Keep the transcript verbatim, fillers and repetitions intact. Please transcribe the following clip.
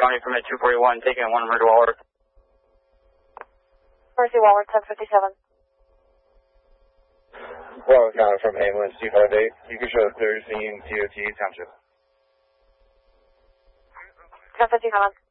County from at two forty-one, taking one Mercy Walworth. Mercy Walworth, ten fifty-seven. Walworth County from ambulance two five eight. You can show clear scene T O T Township. ten fifty-seven.